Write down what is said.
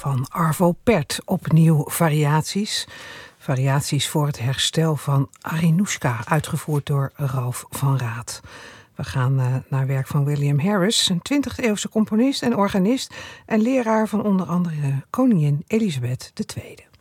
van Arvo Pärt. Opnieuw variaties. Variaties voor het herstel van Arinouska, uitgevoerd door Ralph van Raat. We gaan naar werk van William Harris, een 20e-eeuwse componist en organist en leraar van onder andere koningin Elisabeth II.